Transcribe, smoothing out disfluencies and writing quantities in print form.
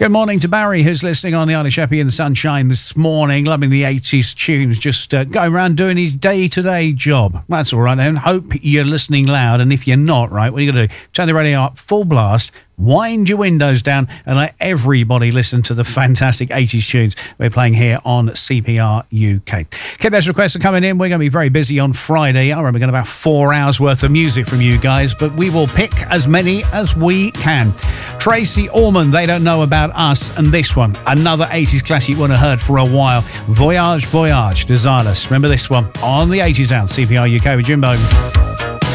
Good morning to Barry, who's listening on the Isle of Sheppey in the sunshine this morning, loving the 80s tunes, just going around doing his day-to-day job. That's all right, then. Hope you're listening loud, and if you're not, right, what are you going to do? Turn the radio up full blast, wind your windows down, and let everybody listen to the fantastic 80s tunes we're playing here on CPR UK. Keep those requests coming in. We're going to be very busy on Friday. I remember getting about 4 hours worth of music from you guys, but we will pick as many as we can. Tracy Allman, They Don't Know About Us, and this one, another 80s classic you wouldn't have heard for a while. Voyage, Voyage, Desireless. Remember this one on the 80s out, CPR UK with Jimbo.